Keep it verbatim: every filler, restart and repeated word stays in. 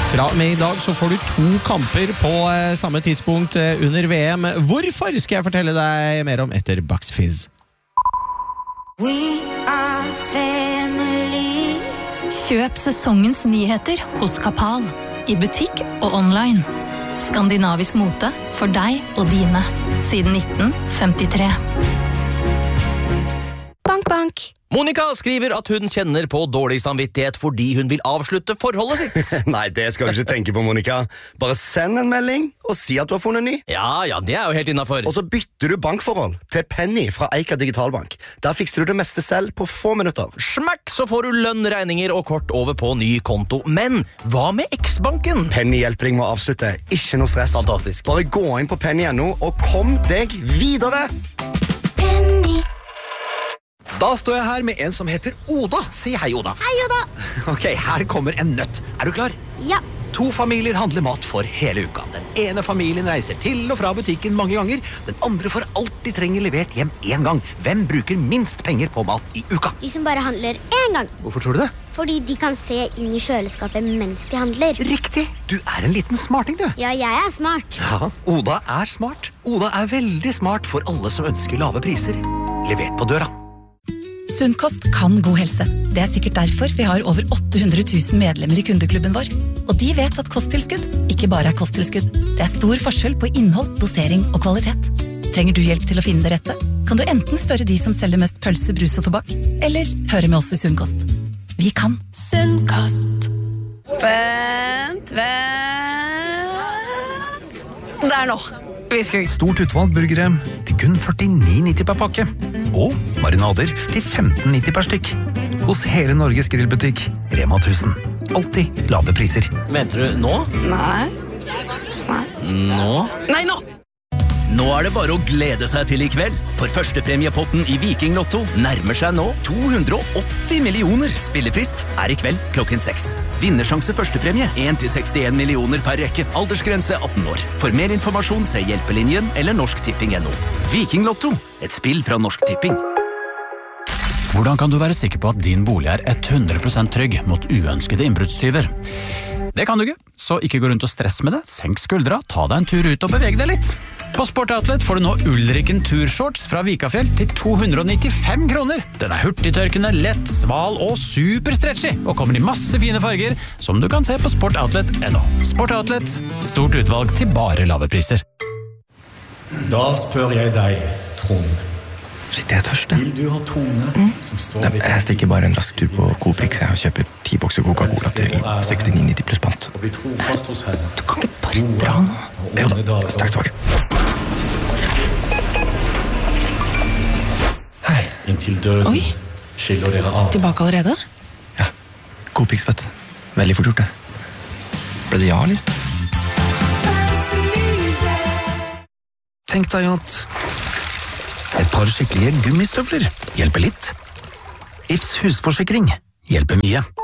Fra og med i dag så får du to kamper på eh, samme tidspunkt eh, under V M. Hvorfor skal jeg fortelle deg mer om etter Bucks Fizz. We are family. Kjøp sesongens nyheter hos Kapal. I butikk og online. Skandinavisk mote for deg og dine. Siden nitten femtitre. Bank, bank. Monica skriver at hun kjenner på dårlig samvittighet fordi hun vil avslutte forholdet sitt. Nei, det skal du ikke tenke på, Monica. Bare send en melding og si at du har funnet ny. Ja, ja, det er jo helt innenfor. Og så bytter du bankforhold til Penny fra Eika Digitalbank. Der fikser du det meste selv på få minutter. Smakk, så får du lønn, regninger og kort over på ny konto. Men hva med X-banken? Penny hjelper deg med å avslutte. Ikke noe stress. Fantastisk. Bare gå inn på penny punktum no og kom deg videre. Penny. Da står jeg her med en som heter Oda. Si hei, Oda. Hei, Oda. Ok, her kommer en nøtt. Er du klar? Ja. To familier handler mat for hele uka. Den ene familien reiser til og fra butikken mange ganger. Den andre får alt de trenger levert hjem en gang. Hvem bruker minst penger på mat i uka? De som bare handler en gang. Hvorfor tror du det? Fordi de kan se inn i kjøleskapet mens de handler. Riktig! Du er en liten smarting, du. Ja, jeg er smart. Ja, Oda er smart. Oda er veldig smart for alle som ønsker lave priser. Levert på døra. Sunnkost kan god helse. Det er sikkert derfor vi har over åtte hundre tusen medlemmer i kundeklubben vår. Og de vet at kosttilskudd ikke bare er kosttilskudd. Det er stor forskjell på innhold, dosering og kvalitet. Trenger du hjelp til å finne det rette? Kan du enten spørre de som selger mest pølse, brus og tobakk, eller høre med oss i Sunnkost. Vi kan. Sunnkost. Vent, vent. Der nå. Vi skal Stort utvalg burgere til kun førtini nitti per pakke. Og marinader til femten nitti per stykk. Hos hele Norges grillbutikk, Rema tusen. Alltid lave priser. Mente du nå? Nei. Nei. Nå? Nei, nå! Nå er det bare å glede seg til i kveld, for førstepremiepotten i Viking Lotto nærmer seg nå to hundre og åtti millioner. Spillefrist er i kveld klokken seks. Vinnersjanse førstepremie en til sekstien millioner per rekke. Aldersgrense atten år. For mer informasjon se Hjelpelinjen eller Norsk Tipping punktum no. Viking Lotto, et spill fra Norsk Tipping. Hvordan kan du være sikker på at din bolig er hundre prosent trygg mot uønskede innbruddstyver? Det kan du ikke, så ikke gå rundt og stress med det. Senk skuldra, ta deg en tur ut og beveg deg litt. På Sport Outlet får du nå Ulriken Turshorts fra Vikafjell til to hundre og nittifem kroner. Den er hurtigtørkende, lett, sval og superstretchy, og kommer i masse fine farger, som du kan se på sport outlet punktum no. Sport Outlet, stort utvalg til bare lave priser. Da spør jeg deg, Trond. Shit, jeg er tørst, jeg. Vil du ha Tone mm. som står Nei, jeg stikker bare en rask tur på Coprix og kjøper ti bokser Coca-Cola til sekstini nitti pluss pant. Og vi tror fast hos henne. Du kan ikke bare dra nå. Jo da, straks tilbake. Hei. Inntil døden Oi. skiller dere av. Tilbake allerede? Ja, Coprix, vet du. Veldig fort gjort det. Ble det ja, eller? Tenk deg at et par skikkelige gummistøvler hjelper litt. Ifs husforsikring hjelper mye.